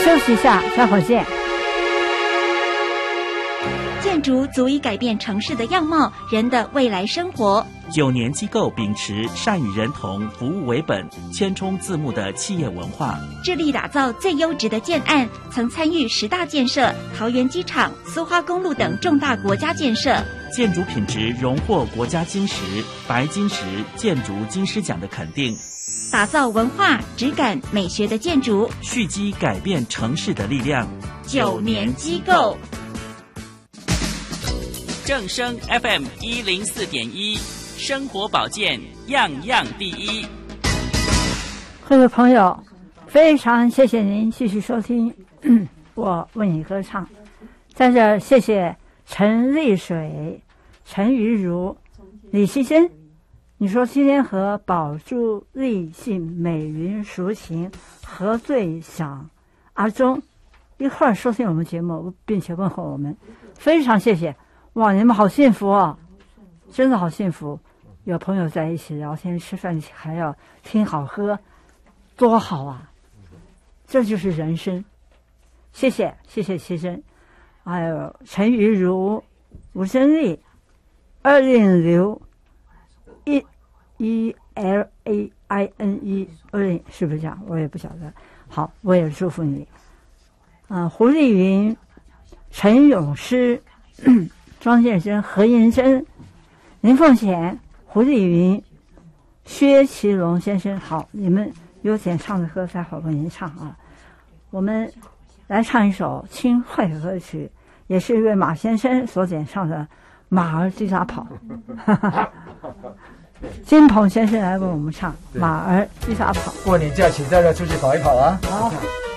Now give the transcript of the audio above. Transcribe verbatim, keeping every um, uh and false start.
休息一下，待会儿见。 建筑足以改变城市的样貌，人的未来生活。 九年机构秉持善与人同、服务为本、千冲自牧的企业文化， 致力打造最优质的建案，曾参与十大建设、桃园机场、苏花公路等重大国家建设。 建筑品质荣获国家金石、白金石建筑金狮奖的肯定， 打造文化、质感、美学的建筑， 蓄积改变城市的力量。 九年机构。 正声 F M 一零四点一，生活保健样样第一。 各位朋友，非常谢谢您继续收听我为你歌唱。在这儿谢谢陈丽水、陈瑜如、李希珍。你说今天和宝珠、立信、美云、抒情、何最想、阿忠一块儿收听我们节目，并且问候我们，非常谢谢。哇，你们好幸福哦，真的好幸福，有朋友在一起聊天吃饭，还要听好歌，多好啊，这就是人生。谢谢谢谢谢珍，还有陈瑜如、吴珍丽、二令刘、一 E L A I N E 二令是不是这样？我也不晓得。好，我也祝福你。嗯、呃，胡丽云、陈咏诗、庄建生、何银珍、林凤贤、胡丽云、薛其龙先生，好，你们有点唱的歌，待会儿为您唱啊。我们来唱一首轻快的歌曲，也是一位马先生所演唱的《马儿追他跑》。金鹏先生来为我们唱《马儿追他跑》。 过年假期大家出去跑一跑啊！ 好。